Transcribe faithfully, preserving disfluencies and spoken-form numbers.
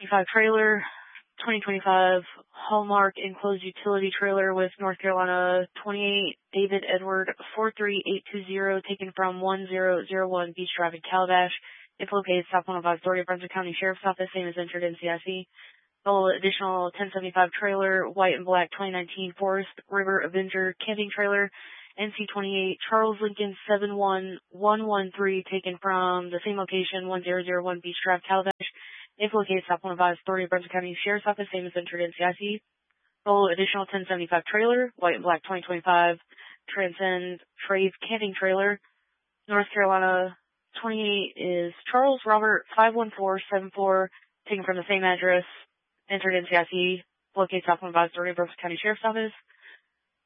fifty-five trailer, twenty twenty-five Hallmark enclosed utility trailer with North Carolina twenty-eight David Edward four three eight two zero taken from one zero zero one Beach Drive in Calabash. It's located South one oh five Authority, Brunswick County Sheriff's Office, same as entered in C I C. The additional ten seventy-five trailer, white and black twenty nineteen Forest River Avenger camping trailer, N C twenty-eight Charles Lincoln seven one one one three taken from the same location, one zero zero one Beach Drive, Calabash. It's located South one oh five Authority, Brunswick County Sheriff's Office, same as entered in C I C. The additional ten seventy-five trailer, white and black twenty twenty-five Transcend Trade camping trailer, North Carolina twenty-eight is Charles Robert five one four seven four taken from the same address, entered in C I C, located South one oh five Authority, Brunswick County Sheriff's Office.